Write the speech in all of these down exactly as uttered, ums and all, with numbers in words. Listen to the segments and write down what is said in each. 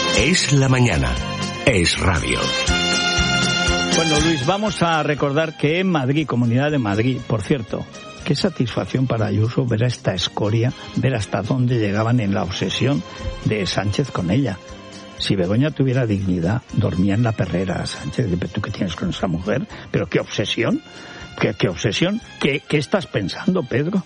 Es la mañana. Es radio. Bueno, Luis, vamos a recordar que en Madrid, Comunidad de Madrid, por cierto, qué satisfacción para Ayuso ver a esta escoria, ver hasta dónde llegaban en la obsesión de Sánchez con ella. Si Begoña tuviera dignidad, dormía en la perrera, Sánchez. ¿Tú qué tienes con esa mujer? ¿Pero qué obsesión? ¿Qué, qué obsesión? ¿Qué, qué estás pensando, Pedro?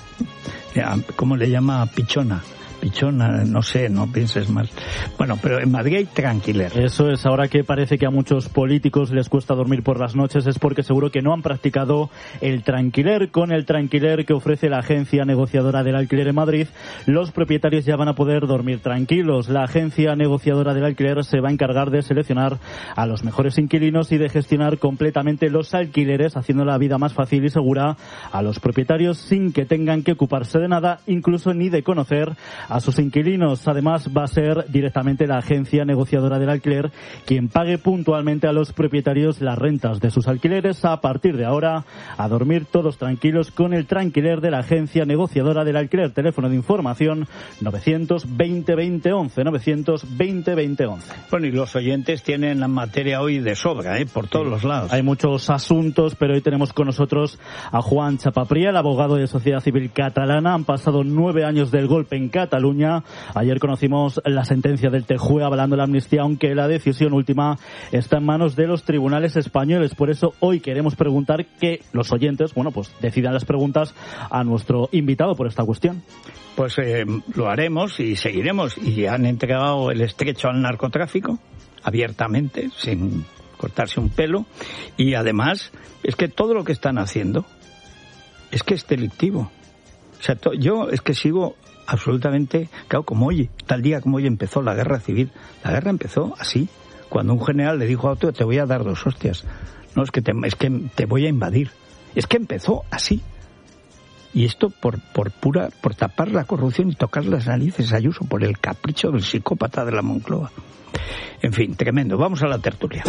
¿Cómo le llama? Pichona. Pichona, no sé, no pienses mal. Bueno, pero en Madrid hay tranquiler. Eso es, ahora que parece que a muchos políticos les cuesta dormir por las noches es porque seguro que no han practicado el tranquiler. Con el tranquiler que ofrece la agencia negociadora del alquiler en Madrid, los propietarios ya van a poder dormir tranquilos. La agencia negociadora del alquiler se va a encargar de seleccionar a los mejores inquilinos y de gestionar completamente los alquileres, haciendo la vida más fácil y segura a los propietarios sin que tengan que ocuparse de nada, incluso ni de conocer a sus inquilinos. Además, va a ser directamente la agencia negociadora del alquiler quien pague puntualmente a los propietarios las rentas de sus alquileres. A partir de ahora, a dormir todos tranquilos con el tranquiler de la agencia negociadora del alquiler. Teléfono de información novecientos veinte veinte once, novecientos veinte veinte once. Bueno, y los oyentes tienen la materia hoy de sobra, ¿eh? Por todos sí. los lados. Hay muchos asuntos, pero hoy tenemos con nosotros a Juan Chapapriel, abogado de Sociedad Civil Catalana. Han pasado nueve años del golpe en Cataluña. Ayer conocimos la sentencia del T J U E avalando la amnistía, aunque la decisión última está en manos de los tribunales españoles. Por eso hoy queremos preguntar que los oyentes, bueno, pues decidan las preguntas a nuestro invitado por esta cuestión. Pues eh, lo haremos y seguiremos. Y han entregado el estrecho al narcotráfico abiertamente, sin cortarse un pelo. Y además es que todo lo que están haciendo es que es delictivo. O sea, to- yo es que sigo absolutamente, claro, como hoy, tal día como hoy empezó la guerra civil. La guerra empezó así, cuando un general le dijo a otro, te voy a dar dos hostias. No, es que te, es que te voy a invadir. Es que empezó así. Y esto por, por pura, por tapar la corrupción y tocar las narices a Ayuso, por el capricho del psicópata de la Moncloa. En fin, tremendo. Vamos a la tertulia.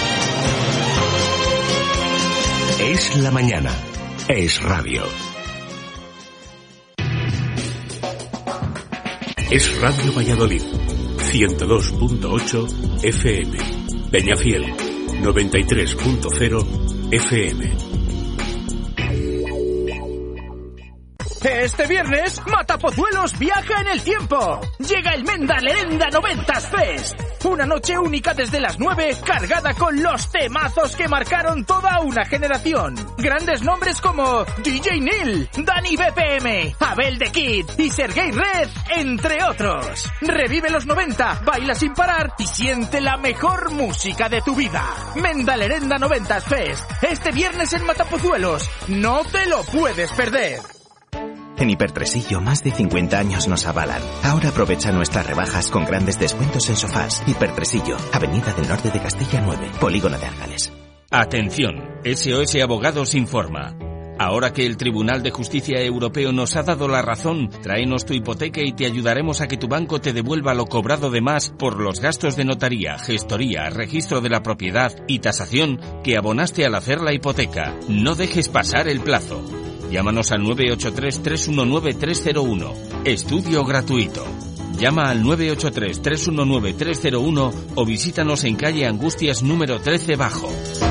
Es la mañana. Es radio. Es Radio Valladolid, ciento dos punto ocho F M. Peñafiel, noventa y tres punto cero F M. Este viernes, Matapozuelos viaja en el tiempo. Llega el Menda Lerenda noventas Fest. Una noche única desde las nueve, cargada con los temazos que marcaron toda una generación. Grandes nombres como D J Neil, Dani B P M, Abel The Kid y Sergei Red, entre otros. Revive los noventa, baila sin parar y siente la mejor música de tu vida. Menda Lerenda noventas Fest. Este viernes en Matapozuelos. No te lo puedes perder. En Hipertresillo, más de cincuenta años nos avalan. Ahora aprovecha nuestras rebajas con grandes descuentos en sofás. Hipertresillo, Avenida del Norte de Castilla nueve, Polígono de Argales. Atención, S O S Abogados informa. Ahora que el Tribunal de Justicia Europeo nos ha dado la razón, tráenos tu hipoteca y te ayudaremos a que tu banco te devuelva lo cobrado de más por los gastos de notaría, gestoría, registro de la propiedad y tasación que abonaste al hacer la hipoteca. No dejes pasar el plazo. Llámanos al nueve ocho tres, tres uno nueve, tres cero uno. Estudio gratuito. Llama al nueve ocho tres, tres uno nueve, tres cero uno o visítanos en calle Angustias número trece Bajo.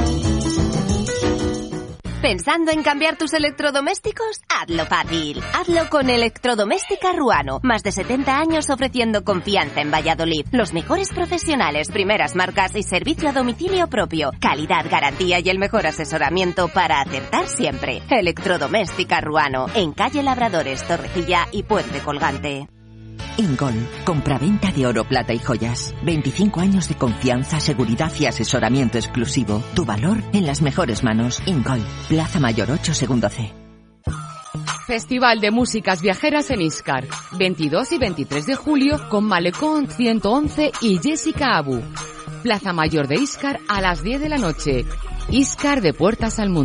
¿Pensando en cambiar tus electrodomésticos? Hazlo fácil. Hazlo con Electrodoméstica Ruano. Más de setenta años ofreciendo confianza en Valladolid. Los mejores profesionales, primeras marcas y servicio a domicilio propio. Calidad, garantía y el mejor asesoramiento para acertar siempre. Electrodoméstica Ruano. En calle Labradores, Torrecilla y Puente Colgante. Ingol, compraventa de oro, plata y joyas. veinticinco años de confianza, seguridad y asesoramiento exclusivo. Tu valor en las mejores manos. Ingol, Plaza Mayor ocho, segundo C. Festival de Músicas Viajeras en Íscar. veintidós y veintitrés de julio con Malecón ciento once y Jessica Abu. Plaza Mayor de Íscar a las diez de la noche. Íscar de puertas al mundo.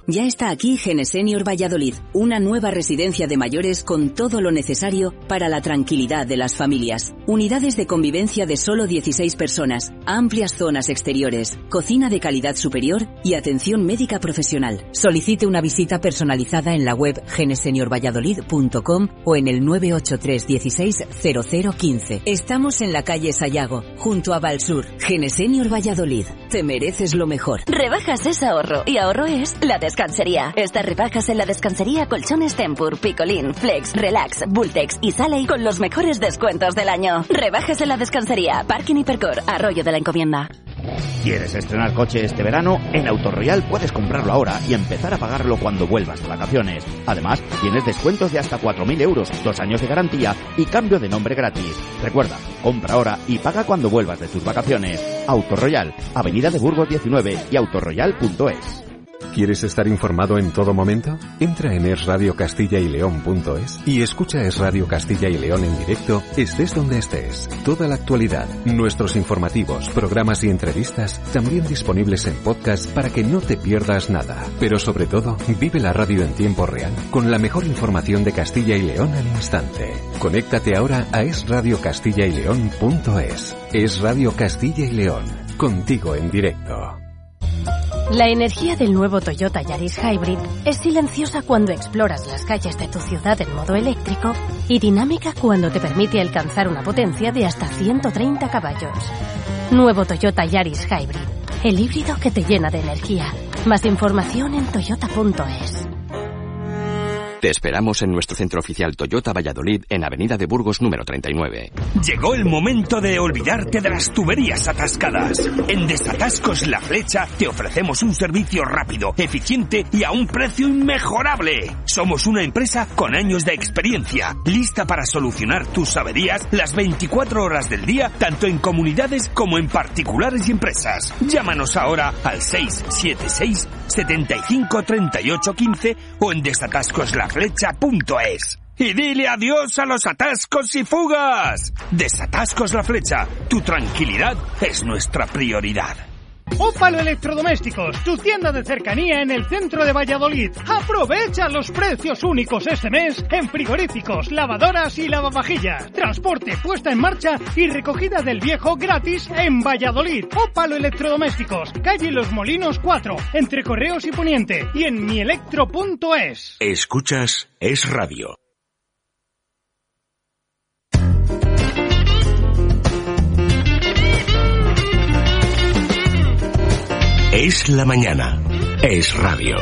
Ya está aquí Genesenior Valladolid, una nueva residencia de mayores con todo lo necesario para la tranquilidad de las familias. Unidades de convivencia de solo dieciséis personas, amplias zonas exteriores, cocina de calidad superior y atención médica profesional. Solicite una visita personalizada en la web genesenior valladolid punto com o en el nueve ocho tres dieciséis cero cero quince. Estamos en la calle Sayago, junto a Valsur. Genesenior Valladolid, te mereces lo mejor. Rebajas es ahorro y ahorro es la descansería. Estas rebajas en la descansería Colchones Tempur, Picolín, Flex, Relax, Bultex y Saley con los mejores descuentos del año. Rebajas en la descansería Parking Hipercor, Arroyo de la Encomienda. ¿Quieres estrenar coche este verano? En Autoroyal puedes comprarlo ahora y empezar a pagarlo cuando vuelvas de vacaciones. Además, tienes descuentos de hasta cuatro mil euros, dos años de garantía y cambio de nombre gratis. Recuerda, compra ahora y paga cuando vuelvas de tus vacaciones. Autoroyal, Avenida de Burgos diecinueve y autoroyal punto es. ¿Quieres estar informado en todo momento? Entra en es radio castilla y león punto es y escucha Es Radio Castilla y León en directo, estés donde estés. Toda la actualidad, nuestros informativos, programas y entrevistas, también disponibles en podcast para que no te pierdas nada. Pero sobre todo, vive la radio en tiempo real, con la mejor información de Castilla y León al instante. Conéctate ahora a es radio castilla y león punto es. Es Radio Castilla y León, contigo en directo. La energía del nuevo Toyota Yaris Hybrid es silenciosa cuando exploras las calles de tu ciudad en modo eléctrico y dinámica cuando te permite alcanzar una potencia de hasta ciento treinta caballos. Nuevo Toyota Yaris Hybrid, el híbrido que te llena de energía. Más información en toyota punto es. Te esperamos en nuestro centro oficial Toyota Valladolid en Avenida de Burgos número treinta y nueve. Llegó el momento de olvidarte de las tuberías atascadas. En Desatascos La Flecha te ofrecemos un servicio rápido, eficiente y a un precio inmejorable. Somos una empresa con años de experiencia, lista para solucionar tus averías las veinticuatro horas del día, tanto en comunidades como en particulares y empresas. Llámanos ahora al seis siete seis, setenta y cinco, treinta y ocho, quince o en desatascos la flecha punto es. Y dile adiós a los atascos y fugas. Desatascos La Flecha, tu tranquilidad es nuestra prioridad. Ópalo Electrodomésticos, tu tienda de cercanía en el centro de Valladolid. Aprovecha los precios únicos este mes en frigoríficos, lavadoras y lavavajillas. Transporte, puesta en marcha y recogida del viejo gratis en Valladolid. Ópalo Electrodomésticos, calle Los Molinos cuatro, entre Correos y Poniente y en mielectro punto es. Escuchas Es Radio. Es la mañana. Es radio.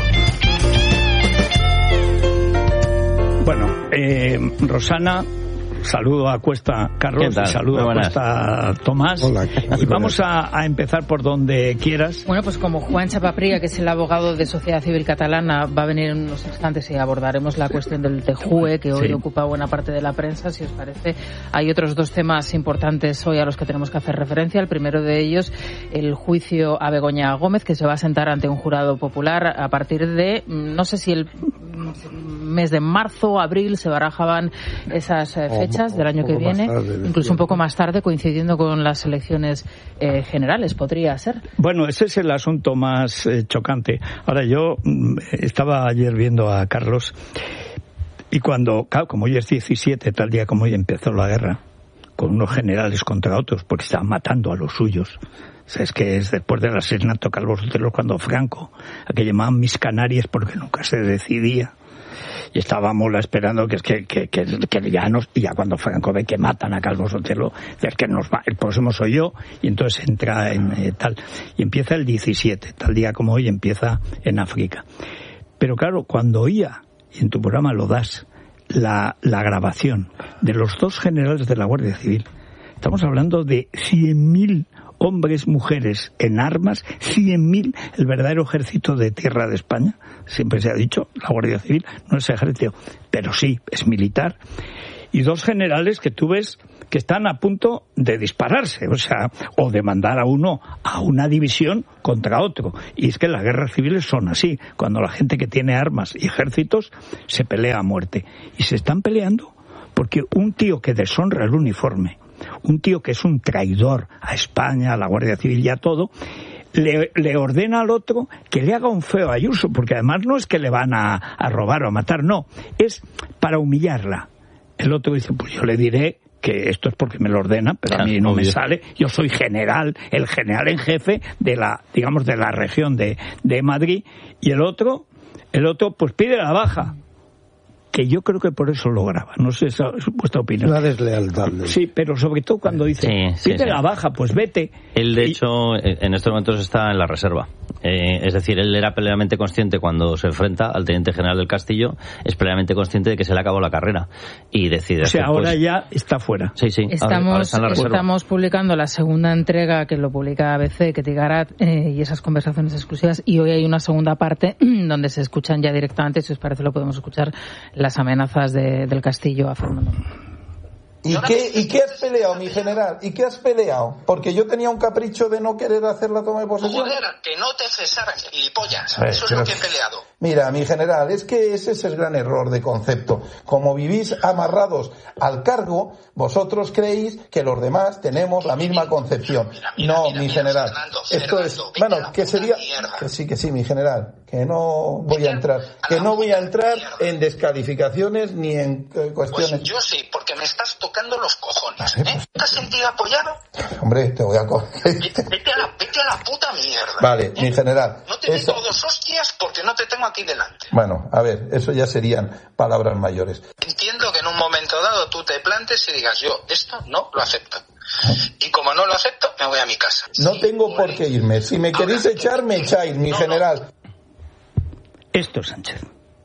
Bueno, eh, Rosana, saludo a Cuesta Carlos, saludo a Cuesta Tomás. Hola. Y vamos a, a empezar por donde quieras. Bueno, pues como Juan Chapapría, que es el abogado de Sociedad Civil Catalana, va a venir en unos instantes y abordaremos la cuestión del TEJUE, que hoy sí ocupa buena parte de la prensa, si os parece. Hay otros dos temas importantes hoy a los que tenemos que hacer referencia. El primero de ellos, el juicio a Begoña Gómez, que se va a sentar ante un jurado popular a partir de, no sé si el mes de marzo o abril se barajaban esas eh, fechas o, del año que viene, tarde, incluso un poco más tarde, coincidiendo con las elecciones eh, generales, podría ser. Bueno, ese es el asunto más eh, chocante. Ahora, yo mm, estaba ayer viendo a Carlos y cuando, claro, como hoy es diecisiete, tal día como hoy empezó la guerra, con unos generales contra otros, porque estaban matando a los suyos. O sea, es que es después del asesinato de Calvo Sotelo, cuando Franco, a que llamaban mis Canarias porque nunca se decidía. Y estábamos la esperando que, que, que, que, que ya nos, y ya cuando Franco ve que matan a Calvo Sotelo, es que nos va, el próximo soy yo, y entonces entra en eh, tal, y empieza el diecisiete, tal día como hoy empieza en África. Pero claro, cuando oía, y en tu programa lo das, la, la grabación de los dos generales de la Guardia Civil, estamos hablando de cien mil hombres, mujeres en armas, cien mil, el verdadero ejército de tierra de España. Siempre se ha dicho, la Guardia Civil no es ejército, pero sí, es militar. Y dos generales que tú ves que están a punto de dispararse, o sea, o de mandar a uno a una división contra otro. Y es que las guerras civiles son así, cuando la gente que tiene armas y ejércitos se pelea a muerte. Y se están peleando porque un tío que deshonra el uniforme, un tío que es un traidor a España, a la Guardia Civil y a todo, le, le ordena al otro que le haga un feo a Ayuso, porque además no es que le van a, a robar o a matar, no, es para humillarla. El otro dice, pues yo le diré que esto es porque me lo ordena, pero a mí no me sale. Yo soy general, el general en jefe de la, digamos, de la región de, de Madrid, y el otro, el otro, pues pide la baja. Que yo creo que por eso lo graba. No sé, esa es vuestra opinión. La deslealtad. Sí, pero sobre todo cuando dice, sí, sí, pide sí. la baja, pues vete. Él, de y... hecho, en estos momentos está en la reserva. Eh, es decir, él era plenamente consciente cuando se enfrenta al teniente general del Castillo, es plenamente consciente de que se le acabó la carrera. Y decide o sea, hacer, ahora pues... ya está fuera. Sí, sí. Estamos, ahora, ahora está en la reserva. Estamos publicando la segunda entrega que lo publica A B C, que Tigarat, eh, y esas conversaciones exclusivas. Y hoy hay una segunda parte donde se escuchan ya directamente, si os parece lo podemos escuchar, las amenazas de del Castillo a Fernando. ¿Y qué, ¿Y qué has peleado, mi general? ¿Y qué has peleado? Porque yo tenía un capricho de no querer hacer la toma de posesión. Joder, que no te cesaran, gilipollas. Ver, Eso es pero... lo que he peleado. Mira, mi general, es que ese es el gran error de concepto. Como vivís amarrados al cargo, vosotros creéis que los demás tenemos la misma concepción. Mira, mira, no, mira, mi mira, general. Fernando, Esto Fernando, es, bueno, que sería, mierda. que sí, que sí, mi general, que no voy a entrar, que no voy a entrar en descalificaciones ni en eh, cuestiones. Pues yo sí, porque me estás tocando los cojones. ¿Eh? ¿Te has sentido apoyado? Hombre, te voy a coger. Vete a la, vete a la puta mierda. Vale, ¿eh? mi general. No te eso... meto dos hostias porque no te tengo aquí delante. Bueno, a ver, eso ya serían palabras mayores. Entiendo que en un momento dado tú te plantes y digas, yo esto no lo acepto. Y como no lo acepto, me voy a mi casa. No sí, tengo por qué irme. Si me queréis echar, me echáis, mi no, general. Esto, Sánchez.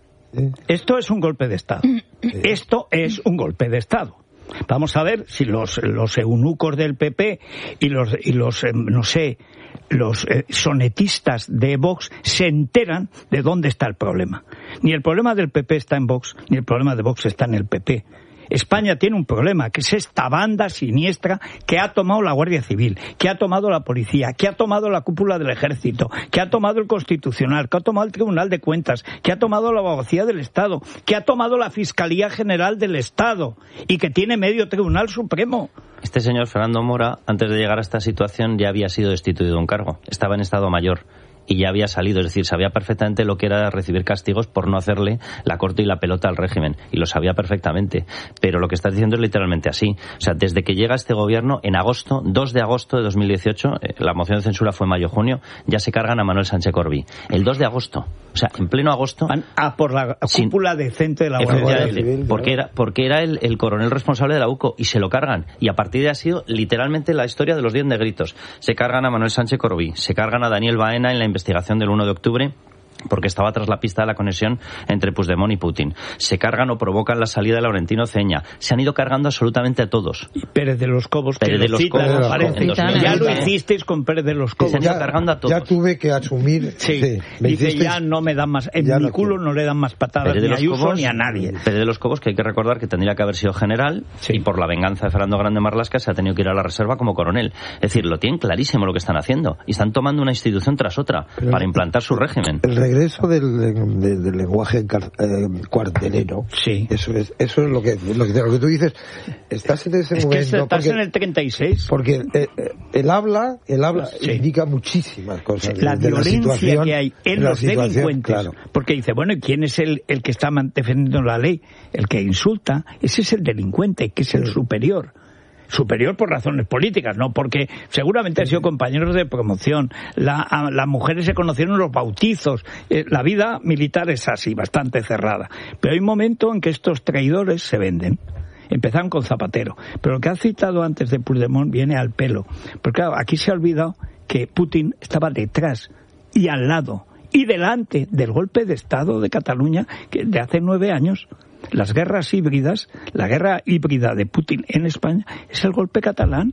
Esto es un golpe de Estado. Esto es un golpe de Estado. Vamos a ver si los, los eunucos del P P y los, y los eh, no sé, los eh, sonetistas de Vox se enteran de dónde está el problema. Ni el problema del P P está en Vox, ni el problema de Vox está en el P P. España tiene un problema, que es esta banda siniestra que ha tomado la Guardia Civil, que ha tomado la Policía, que ha tomado la cúpula del Ejército, que ha tomado el Constitucional, que ha tomado el Tribunal de Cuentas, que ha tomado la Abogacía del Estado, que ha tomado la Fiscalía General del Estado y que tiene medio Tribunal Supremo. Este señor Fernando Mora, antes de llegar a esta situación, ya había sido destituido de un cargo. Estaba en estado mayor. Y ya había salido, es decir, sabía perfectamente lo que era recibir castigos por no hacerle la corte y la pelota al régimen, y lo sabía perfectamente, pero lo que estás diciendo es literalmente así. O sea, desde que llega este gobierno, en agosto, dos de agosto de dos mil dieciocho, eh, la moción de censura fue mayo-junio, ya se cargan a Manuel Sánchez Corbí. El dos de agosto, o sea, en pleno agosto... Ah, por la cúpula sin, decente de la Guardia Civil. Porque era, porque era el, el coronel responsable de la U C O, y se lo cargan, y a partir de ahí ha sido literalmente la historia de los diez negritos. Se cargan a Manuel Sánchez Corbí, se cargan a Daniel Baena en la investigación del uno de octubre, porque estaba tras la pista de la conexión entre Puigdemont y Putin. Se cargan o provocan la salida de Laurentino Ceña. Se han ido cargando absolutamente a todos. Y Pérez de los Cobos, Pérez que de los citan, Cobos, parece. Ya lo hicisteis con Pérez de los Cobos. Se han ido cargando a todos. Ya tuve que asumir. Sí, sí. Dice, ya no me dan más, en mi no culo no le dan más patadas ni a Ayuso Cobos, ni a nadie. Pérez de los Cobos, que hay que recordar que tendría que haber sido general, sí, y por la venganza de Fernando Grande Marlaska se ha tenido que ir a la reserva como coronel. Es decir, lo tienen clarísimo lo que están haciendo, y están tomando una institución tras otra Pero para implantar su régimen. El regreso del del de lenguaje car, eh, cuartelero, sí, eso es eso es lo que lo que, lo que tú dices. Estás en ese es momento que estás porque, en el treinta y seis, porque eh, el habla el habla sí, indica muchísimas cosas, sí, la de, violencia de la que hay en los delincuentes, claro. Porque dice, bueno, ¿y quién es el, el que está defendiendo la ley? El que insulta, ese es el delincuente, que es sí, el superior. Superior por razones políticas, no porque seguramente han sido compañeros de promoción, la, a, las mujeres se conocieron en los bautizos, eh, la vida militar es así, bastante cerrada, pero hay un momento en que estos traidores se venden. Empezaron con Zapatero, pero lo que ha citado antes de Puigdemont viene al pelo, porque claro, aquí se ha olvidado que Putin estaba detrás y al lado y delante del golpe de Estado de Cataluña que de hace nueve años. Las guerras híbridas, la guerra híbrida de Putin en España es el golpe catalán.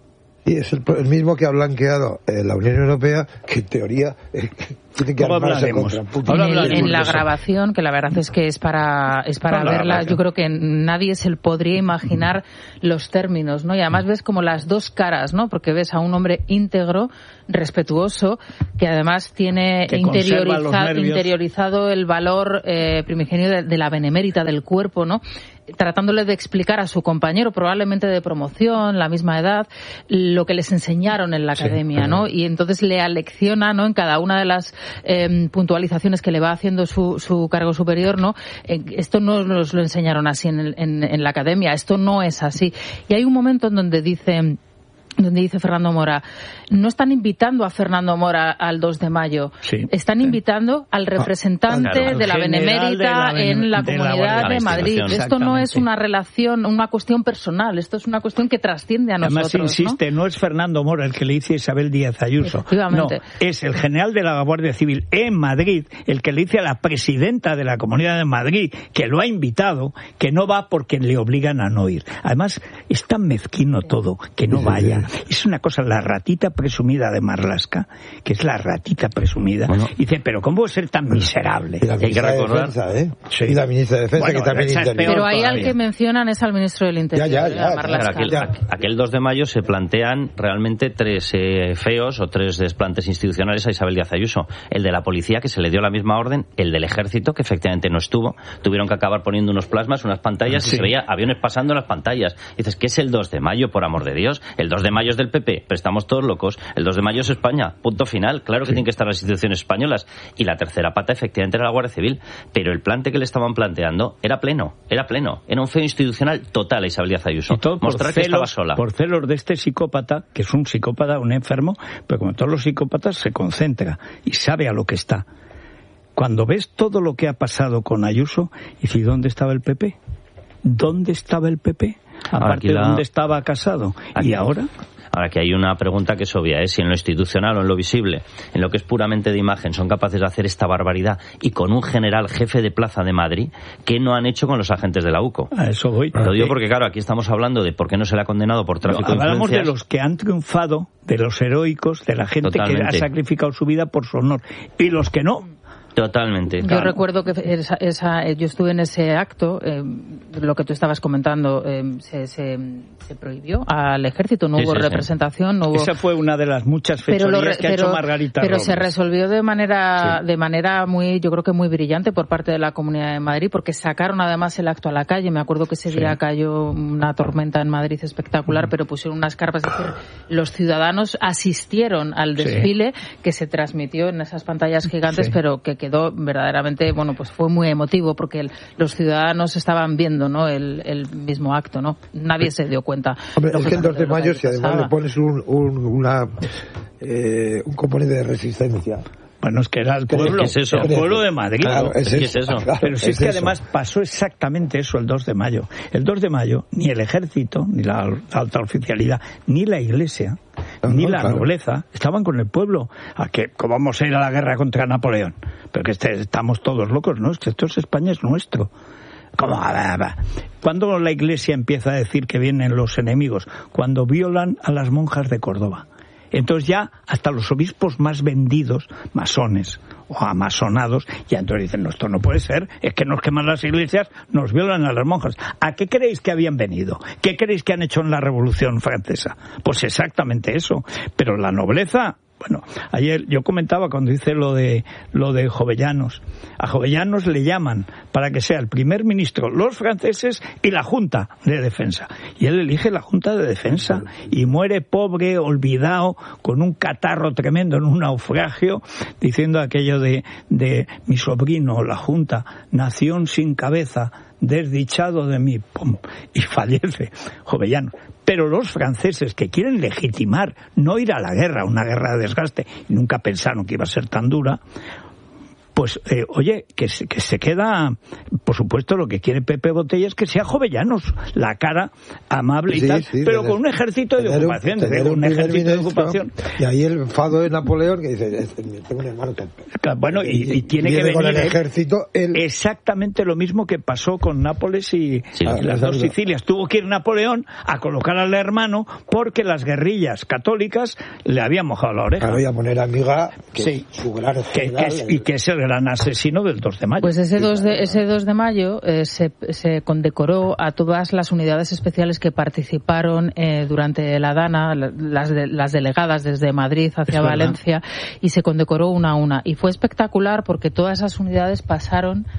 Y es el, el mismo que ha blanqueado eh, la Unión Europea, que en teoría eh, tiene que armarse contra Putin. En, el, en la grabación, que la verdad es que es para es para no, verla, yo creo que nadie se podría imaginar los términos, ¿no? Y además ves como las dos caras, ¿no? Porque ves a un hombre íntegro, respetuoso, que además tiene que interioriza, interiorizado el valor eh, primigenio de, de la benemérita del cuerpo, ¿no? tratándole de explicar a su compañero, probablemente de promoción, la misma edad, lo que les enseñaron en la academia, sí, ¿no? Y entonces le alecciona, ¿no?, en cada una de las eh, puntualizaciones que le va haciendo su, su cargo superior, ¿no? Eh, esto no nos lo enseñaron así en, en, en la academia, esto no es así. Y hay un momento en donde dice... donde dice Fernando Mora, no están invitando a Fernando Mora al dos de mayo, sí, están sí. invitando al representante ah, claro, de la Benemérita de la Bene, en la de Comunidad la de Madrid. Esto no es una relación, una cuestión personal, esto es una cuestión que trasciende a nosotros. Además, insiste, ¿no? no es Fernando Mora el que le dice a Isabel Díaz Ayuso. No, es el general de la Guardia Civil en Madrid el que le dice a la presidenta de la Comunidad de Madrid, que lo ha invitado, que no va porque le obligan a no ir. Además, es tan mezquino todo que no vaya. Es una cosa, la ratita presumida de Marlaska, que es la ratita presumida, bueno, y dice, pero ¿cómo puede ser tan miserable? Y la ministra de Defensa, ¿eh? Sí. Y la ministra de Defensa, bueno, que también interviene. Pero ahí al que mencionan es al ministro del Interior. Ya, ya, ya. Marlaska. Aquel, aquel dos de mayo se plantean realmente tres eh, feos o tres desplantes institucionales a Isabel Díaz Ayuso. El de la policía, que se le dio la misma orden, el del ejército, que efectivamente no estuvo. Tuvieron que acabar poniendo unos plasmas, unas pantallas, sí, y se veía aviones pasando en las pantallas. Y dices, ¿qué es el dos de mayo, por amor de Dios? El dos de mayo es del P P, pero estamos todos locos. El dos de mayo es España, punto final. Claro que sí, tienen que estar las instituciones españolas. Y la tercera pata, efectivamente, era la Guardia Civil. Pero el plante que le estaban planteando era pleno, era pleno. Era un feo institucional total a Isabel Díaz Ayuso. Mostrar que estaba sola. Por celos de este psicópata, que es un psicópata, un enfermo, pero como todos los psicópatas, se concentra y sabe a lo que está. Cuando ves todo lo que ha pasado con Ayuso, y si ¿dónde estaba el P P? ¿Dónde estaba el P P? Aparte, la... ¿dónde estaba Casado? Aquí. ¿Y ahora? Ahora, que hay una pregunta que es obvia, ¿eh? Si en lo institucional o en lo visible, en lo que es puramente de imagen, son capaces de hacer esta barbaridad, y con un general jefe de plaza de Madrid, ¿qué no han hecho con los agentes de la UCO? A eso voy. Lo digo porque, claro, aquí estamos hablando de por qué no se le ha condenado por tráfico no, de influencias. Hablamos de los que han triunfado, de los heroicos, de la gente Totalmente. que ha sacrificado su vida por su honor, y los que no. Totalmente. Yo claro. recuerdo que esa, esa, yo estuve en ese acto, eh, lo que tú estabas comentando, eh, se, se, se prohibió al ejército, no sí, hubo sí, representación, sí. no hubo... Esa fue una de las muchas fechorías re, que ha hecho Margarita Pero Robles. se resolvió de manera, sí. de manera muy, yo creo que muy brillante por parte de la Comunidad de Madrid, porque sacaron además el acto a la calle. Me acuerdo que ese sí. día cayó una tormenta en Madrid espectacular, mm. pero pusieron unas carpas, es decir, los ciudadanos asistieron al desfile sí. que se transmitió en esas pantallas gigantes, sí. pero que quedó verdaderamente, bueno, pues fue muy emotivo porque el, los ciudadanos estaban viendo, ¿no?, el, el mismo acto, ¿no? Nadie se dio cuenta. Hombre, es que el dos de mayo, si además le pones un, un, una, eh, un componente de resistencia. Bueno, es que era el pueblo, ¿Qué es eso? el pueblo de Madrid. Claro, es ¿Qué es eso? Claro, Pero si es, es que eso. además pasó exactamente eso el dos de mayo. El dos de mayo, ni el ejército, ni la alta oficialidad, ni la iglesia, no, ni no, la claro. nobleza estaban con el pueblo. A que, ¿cómo vamos a ir a la guerra contra Napoleón? Pero que este, estamos todos locos, ¿no? Es que esto es España, es nuestro. ¿Cómo? ¿Cuándo la iglesia empieza a decir que vienen los enemigos? Cuando violan a las monjas de Córdoba. Entonces ya hasta los obispos más vendidos, masones o amasonados, ya entonces dicen, no, esto no puede ser, es que nos queman las iglesias, nos violan a las monjas. ¿A qué creéis que habían venido? ¿Qué creéis que han hecho en la Revolución Francesa? Pues exactamente eso. Pero la nobleza... Bueno, ayer yo comentaba cuando hice lo de lo de Jovellanos. A Jovellanos le llaman para que sea el primer ministro los franceses y la Junta de Defensa. Y él elige la Junta de Defensa y muere pobre, olvidado, con un catarro tremendo en un naufragio, diciendo aquello de, de mi sobrino, la Junta, nación sin cabeza, desdichado de mí, pum, y fallece Jovellanos. Pero los franceses, que quieren legitimar no ir a la guerra, una guerra de desgaste, y nunca pensaron que iba a ser tan dura, pues, eh, oye, que se, que se queda, por supuesto, lo que quiere Pepe Botella es que sea Jovellanos, la cara amable y sí, tal, sí, pero tener, con un ejército de ocupación, un, un, un ejército de ocupación. Y ahí el enfado de Napoleón, que dice, tengo un hermano tonto. Bueno, y, y, y tiene que venir con el ejército el... exactamente lo mismo que pasó con Nápoles y, sí, y las dos Sicilias. Tuvo que ir Napoleón a colocar al hermano porque las guerrillas católicas le habían mojado la oreja. Claro, y a poner amiga, que sí, su gran que, que es, y que es el gran asesino del dos de mayo. Pues ese dos de, ese dos de mayo eh, se, se condecoró a todas las unidades especiales que participaron eh, durante la Dana, las, de, las delegadas desde Madrid hacia Valencia, y se condecoró una a una. Y fue espectacular porque todas esas unidades pasaron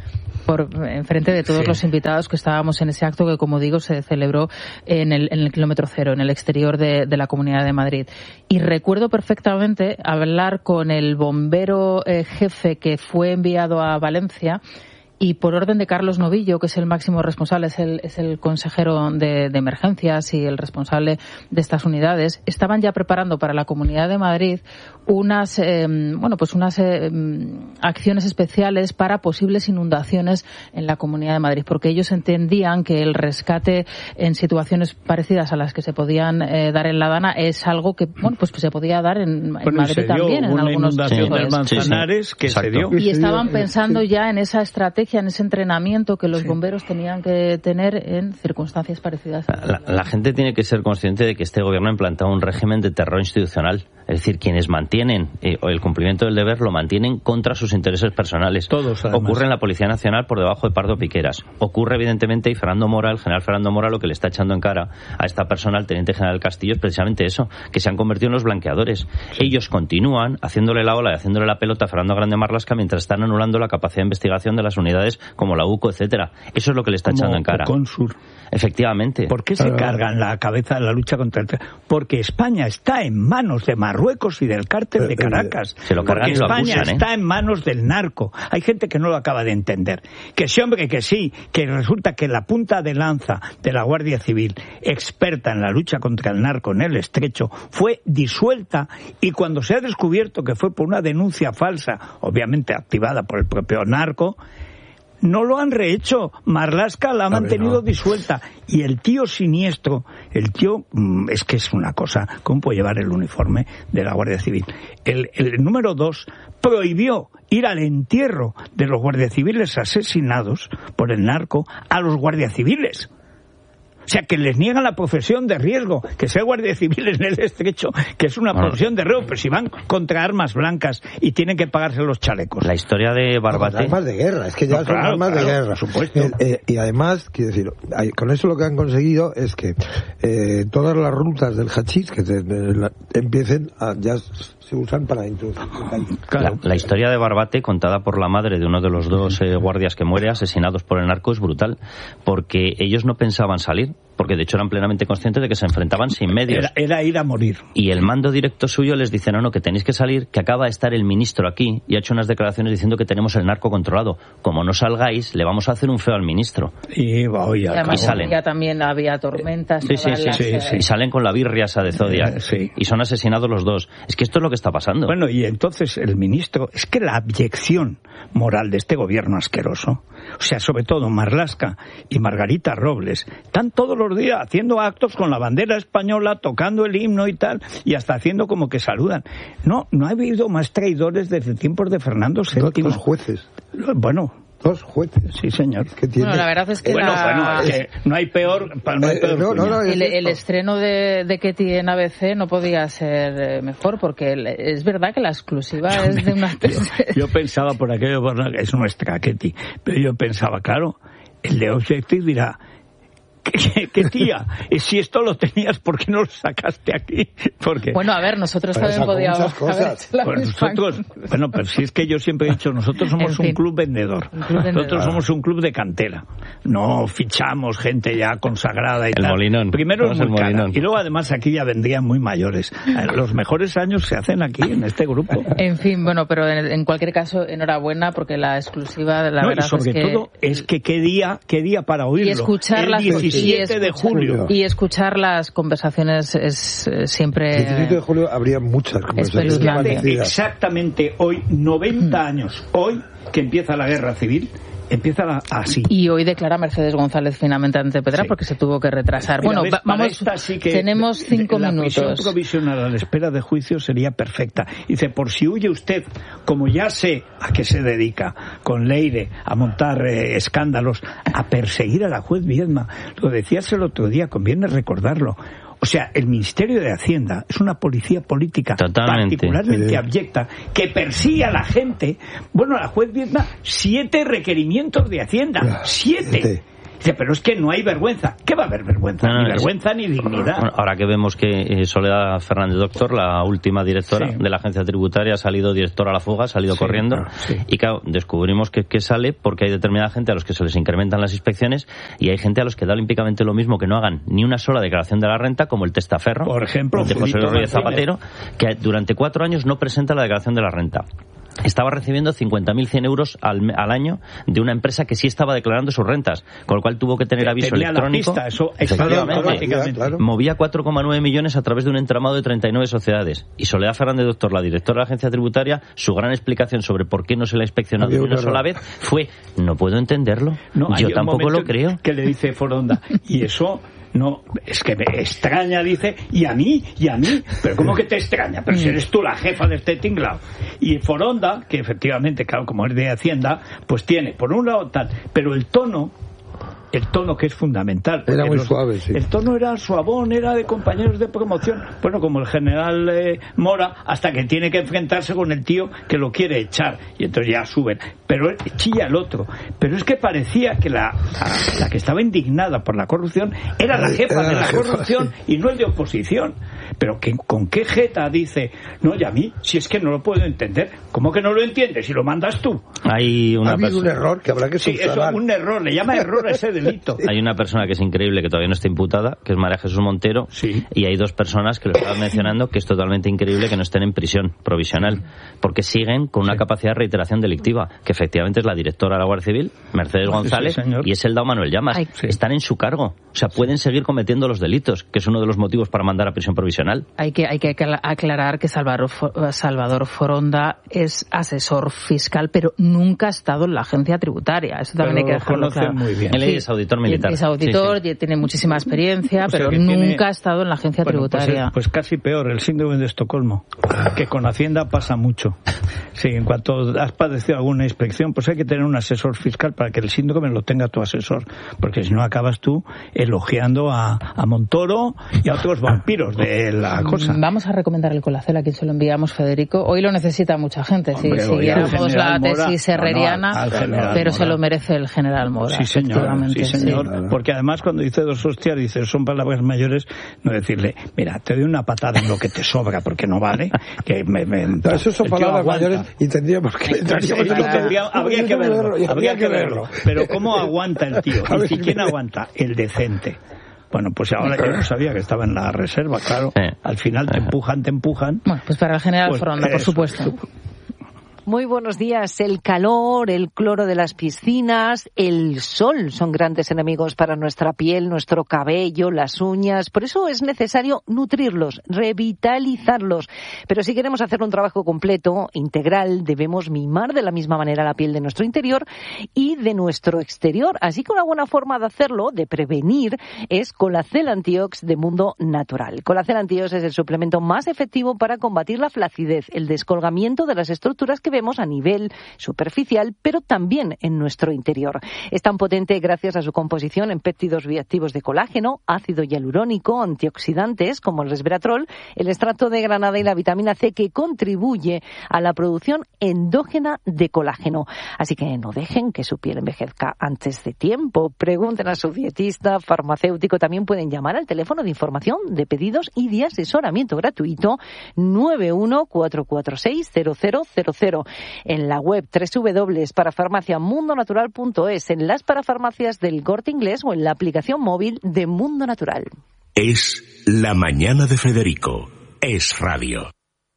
por enfrente de todos sí. los invitados que estábamos en ese acto que, como digo, se celebró en el, en el kilómetro cero, en el exterior de, de la Comunidad de Madrid. Y recuerdo perfectamente hablar con el bombero eh, jefe que fue enviado a Valencia, y por orden de Carlos Novillo, que es el máximo responsable, es el, es el consejero de, de emergencias y el responsable de estas unidades, estaban ya preparando para la Comunidad de Madrid unas, eh, bueno, pues unas eh, acciones especiales para posibles inundaciones en la Comunidad de Madrid, porque ellos entendían que el rescate en situaciones parecidas a las que se podían eh, dar en La Dana es algo que, bueno, pues que se podía dar en, en bueno, Madrid también, en algunos inundación del Manzanares, sí, sí. que Exacto. se dio. Y estaban pensando ya en esa estrategia, en ese entrenamiento que los sí. bomberos tenían que tener en circunstancias parecidas. La, la gente tiene que ser consciente de que este gobierno ha implantado un régimen de terror institucional. Es decir, quienes mantienen eh, el cumplimiento del deber lo mantienen contra sus intereses personales. Todos, además. Ocurre en la Policía Nacional por debajo de Pardo Piqueras. Ocurre, evidentemente, y Fernando Mora, el general Fernando Mora, lo que le está echando en cara a esta persona, al teniente general Castillo, es precisamente eso, que se han convertido en los blanqueadores. Sí. Ellos continúan haciéndole la ola y haciéndole la pelota a Fernando Grande Marlaska mientras están anulando la capacidad de investigación de las unidades como la U C O, etcétera. Eso es lo que le está como echando en cara. Consur. Efectivamente. ¿Por qué se cargan la cabeza de la lucha contra el terror? Porque España está en manos de Marruecos y del cártel de Caracas. Se lo cargan Porque y lo España abusan, ¿eh? está en manos del narco. Hay gente que no lo acaba de entender. Que sí, hombre, que sí, que resulta que la punta de lanza de la Guardia Civil, experta en la lucha contra el narco en el Estrecho, fue disuelta, y cuando se ha descubierto que fue por una denuncia falsa, obviamente activada por el propio narco, no lo han rehecho. Marlaska la ha mantenido no. disuelta. Y el tío siniestro, el tío, es que es una cosa, ¿cómo puede llevar el uniforme de la Guardia Civil? El, el número dos prohibió ir al entierro de los guardias civiles asesinados por el narco a los guardias civiles. O sea, que les niegan la profesión de riesgo, que sea guardia civil en el Estrecho, que es una bueno. profesión de riesgo, pero si van contra armas blancas y tienen que pagarse los chalecos. La historia de Barbate... No, armas de guerra, es que ya no, son claro, armas claro, de guerra. Por supuesto. Eh, eh, y además, quiero decir, hay, con eso lo que han conseguido es que eh, todas las rutas del hachís que te, de, la, empiecen a... ya se usan para introducir. Claro. La, la historia de Barbate, contada por la madre de uno de los dos eh, guardias que muere asesinados por el narco, es brutal, porque ellos no pensaban salir, porque de hecho eran plenamente conscientes de que se enfrentaban sin medios. Era, era ir a morir. Y el mando directo suyo les dice, no, no, que tenéis que salir, que acaba de estar el ministro aquí y ha hecho unas declaraciones diciendo que tenemos el narco controlado. Como no salgáis, le vamos a hacer un feo al ministro. Y, voy a... y además y salen. Ya también había tormentas. Sí, sí, sí, las... sí, sí. Y salen con la birria esa de Zodiac. Eh, sí. Y son asesinados los dos. Es que esto es lo que está pasando. Bueno, y entonces el ministro... Es que la abyección moral de este gobierno asqueroso, o sea, sobre todo Marlaska y Margarita Robles, están todos los días haciendo actos con la bandera española, tocando el himno y tal, y hasta haciendo como que saludan. No, no ha habido más traidores desde tiempos de Fernando séptimo. Dos jueces. Bueno... Dos jueces. Sí, señor. Que tiene... Bueno, la verdad es que, bueno, la... bueno, es que no hay peor... No hay peor eh, no, no, no, el, el estreno de, de Ketty en A B C no podía ser mejor, porque es verdad que la exclusiva yo es de una... yo, yo pensaba por aquello, es nuestra Ketty, pero yo pensaba, claro, el de Objective dirá... ¿Qué, qué tía? Y si esto lo tenías, ¿por qué no lo sacaste aquí? Porque... Bueno, a ver, nosotros pero también podíamos haber bueno, nosotros, bueno, pero si es que yo siempre he dicho, nosotros somos un club vendedor. Un club nosotros vendedor. Somos un club de cantera. No fichamos gente ya consagrada y el tal. Molinón. Primero es muy cara. Y luego además aquí ya vendrían muy mayores. Los mejores años se hacen aquí, en este grupo. En fin, bueno, pero en, en cualquier caso, enhorabuena, porque la exclusiva, la no, verdad y sobre es que... todo, es que qué día, qué día para oírlo. Y escuchar el las diecisiete de julio. Y escuchar las conversaciones es eh, siempre... El diecisiete de julio habría muchas conversaciones. Exactamente hoy, noventa años, hoy que empieza la guerra civil, empieza la, así. Y hoy declara Mercedes González finalmente ante Pedra sí. porque se tuvo que retrasar. Mira, bueno, ves, vamos, sí que tenemos cinco la minutos. La prisión provisional a la espera de juicio sería perfecta. Dice, por si huye usted, como ya sé a qué se dedica, con Leire, a montar eh, escándalos, a perseguir a la juez Viedma. Lo decías el otro día, conviene recordarlo. O sea, el Ministerio de Hacienda es una policía política Totalmente. particularmente sí. abyecta que persigue a la gente. Bueno, la juez Viedma, siete requerimientos de Hacienda. Siete. siete. Dice, pero es que no hay vergüenza. ¿Qué va a haber vergüenza? No, ni no, vergüenza es... ni dignidad. Bueno, ahora que vemos que eh, Soledad Fernández Doctor, la última directora sí. de la agencia tributaria, ha salido directora a la fuga, ha salido sí, corriendo, claro, sí. y claro, descubrimos que, que sale porque hay determinada gente a los que se les incrementan las inspecciones y hay gente a los que da olímpicamente lo mismo que no hagan ni una sola declaración de la renta, como el testaferro, por ejemplo, de José Rodríguez Zapatero, que durante cuatro años no presenta la declaración de la renta. Estaba recibiendo cincuenta mil cien euros al, al año de una empresa que sí estaba declarando sus rentas, con lo cual tuvo que tener aviso Tenía electrónico. La pista, eso efectivamente, claro. Movía cuatro coma nueve millones a través de un entramado de treinta y nueve sociedades. Y Soledad Fernández Doctor, la directora de la agencia tributaria, su gran explicación sobre por qué no se le ha inspeccionado ni una sola vez fue: no puedo entenderlo, no, yo tampoco lo creo. Que le dice Foronda, y eso... No, es que me extraña, dice, y a mí, y a mí, pero ¿cómo que te extraña? Pero si eres tú la jefa de este tinglao. Y Foronda, que efectivamente, claro, como es de Hacienda, pues tiene, por un lado tal, pero el tono, el tono que es fundamental. Era muy los, suave, sí. El tono era suavón, era de compañeros de promoción. Bueno, como el general eh, Mora, hasta que tiene que enfrentarse con el tío que lo quiere echar. Y entonces ya suben. Pero chilla el otro. Pero es que parecía que la, la, la que estaba indignada por la corrupción era la jefa era de la, la jefa, corrupción sí. y no el de oposición. Pero que, ¿con qué jeta dice? No, y a mí, si es que no lo puedo entender. ¿Cómo que no lo entiendes? Si lo mandas tú. Hay una ha habido un error que habrá que subsanar. Sí, eso, un error. Le llama error a ese delito. Hay una persona que es increíble, que todavía no está imputada, que es María Jesús Montero, sí. y hay dos personas que lo estaban mencionando, que es totalmente increíble que no estén en prisión provisional, porque siguen con una sí. capacidad de reiteración delictiva, que efectivamente es la directora de la Guardia Civil, Mercedes González, sí, y es el Dao Manuel Llamas. Ay, sí. Están en su cargo, o sea, pueden seguir cometiendo los delitos, que es uno de los motivos para mandar a prisión provisional. Hay que, hay que aclarar que Salvador, Salvador Foronda es asesor fiscal, pero nunca ha estado en la agencia tributaria. Eso también pero hay que dejarlo claro. Muy bien. Él sí. es auditor militar. Es auditor, sí, sí. tiene muchísima experiencia, o sea, pero nunca tiene... ha estado en la agencia bueno, tributaria. Pues, pues casi peor, el síndrome de Estocolmo, que con Hacienda pasa mucho. Sí, en cuanto has padecido alguna inspección, pues hay que tener un asesor fiscal para que el síndrome lo tenga tu asesor, porque si no acabas tú elogiando a, a Montoro y a otros vampiros de la cosa. Vamos a recomendar el Colacel a quien se lo enviamos, Federico. Hoy lo necesita mucha gente. Hombre, si siguiéramos la tesis herreriana, no, no, al, al pero Mora. Se lo merece el general Mora. Sí, señor. Sí, señor. Sí. Porque además cuando dice dos hostias, dice son palabras mayores, no decirle, mira, te doy una patada en lo que te sobra porque no vale. Que me, me, no, eso son palabras mayores y tendríamos que... Tendríamos que tendría, habría que verlo, habría que verlo. Pero ¿cómo aguanta el tío? ¿Y si quién aguanta? El decente. Bueno, pues ahora yo no sabía que estaba en la reserva, claro. Eh, Al final te empujan, te empujan. Bueno, pues para el general pues, Foronda, por supuesto. Muy buenos días. El calor, el cloro de las piscinas, el sol son grandes enemigos para nuestra piel, nuestro cabello, las uñas. Por eso es necesario nutrirlos, revitalizarlos. Pero si queremos hacer un trabajo completo, integral, debemos mimar de la misma manera la piel de nuestro interior y de nuestro exterior. Así que una buena forma de hacerlo, de prevenir, es Colacel Antiox de Mundo Natural. Colacel Antiox es el suplemento más efectivo para combatir la flacidez, el descolgamiento de las estructuras que vemos a nivel superficial, pero también en nuestro interior. Es tan potente gracias a su composición en péptidos bioactivos de colágeno, ácido hialurónico, antioxidantes como el resveratrol, el extracto de granada y la vitamina C que contribuye a la producción endógena de colágeno. Así que no dejen que su piel envejezca antes de tiempo. Pregunten a su dietista, farmacéutico. También pueden llamar al teléfono de información, de pedidos y de asesoramiento gratuito nueve uno cuatro cuatro seis cero cero cero cero. En la web doble u doble u doble u punto parafarmacia mundo natural punto es, en las parafarmacias del Corte Inglés o en la aplicación móvil de Mundo Natural. Es la mañana de Federico. Es radio.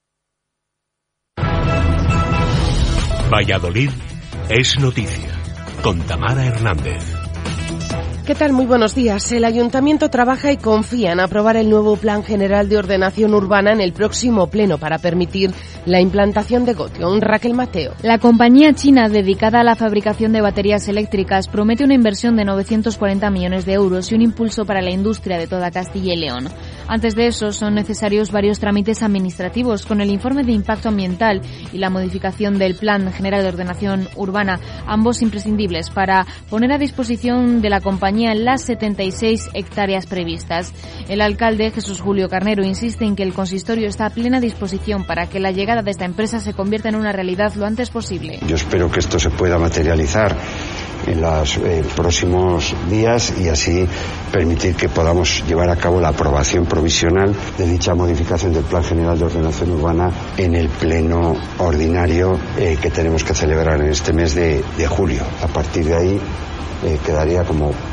Valladolid es noticia. Con Tamara Hernández. ¿Qué tal? Muy buenos días. El Ayuntamiento trabaja y confía en aprobar el nuevo Plan General de Ordenación Urbana en el próximo pleno para permitir la implantación de Gotion. Raquel Mateo. La compañía china dedicada a la fabricación de baterías eléctricas promete una inversión de novecientos cuarenta millones de euros y un impulso para la industria de toda Castilla y León. Antes de eso, son necesarios varios trámites administrativos, con el informe de impacto ambiental y la modificación del Plan General de Ordenación Urbana, ambos imprescindibles para poner a disposición de la compañía las setenta y seis hectáreas previstas. El alcalde, Jesús Julio Carnero, insiste en que el consistorio está a plena disposición para que la llegada de esta empresa se convierta en una realidad lo antes posible. Yo espero que esto se pueda materializar en los eh, próximos días y así permitir que podamos llevar a cabo la aprobación provisional de dicha modificación del Plan General de Ordenación Urbana en el pleno ordinario eh, que tenemos que celebrar en este mes de, de julio. A partir de ahí eh, quedaría como